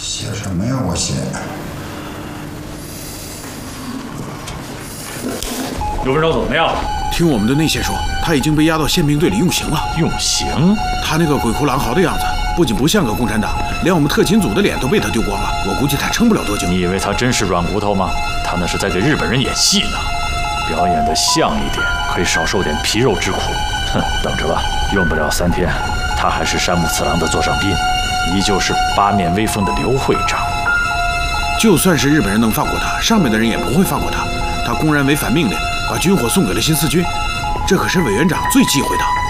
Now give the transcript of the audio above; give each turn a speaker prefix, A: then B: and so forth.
A: 写什么呀？我写。
B: 刘文昭怎么样了？
C: 听我们的内线说，他已经被押到宪兵队里用刑了。
B: 用刑？
C: 他那个鬼哭狼嚎的样子，不仅不像个共产党，连我们特勤组的脸都被他丢光了。我估计他撑不了多久。
B: 你以为他真是软骨头吗？他那是在给日本人演戏呢。表演的像一点，可以少受点皮肉之苦。哼，等着吧，用不了3天，他还是山木次郎的座上宾，依旧是八面威风的刘会长。
C: 就算是日本人能放过他，上面的人也不会放过他。他公然违反命令，把军火送给了新四军，这可是委员长最忌讳的。